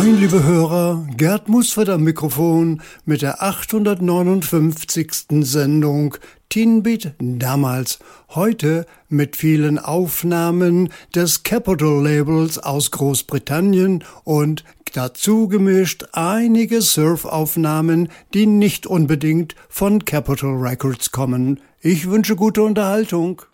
Moin, liebe Hörer, Gerd Musford am Mikrofon mit der 859. Sendung Teen Beat damals. Heute mit vielen Aufnahmen des Capitol Labels aus Großbritannien und dazu gemischt einige Surf-Aufnahmen, die nicht unbedingt von Capitol Records kommen. Ich wünsche gute Unterhaltung.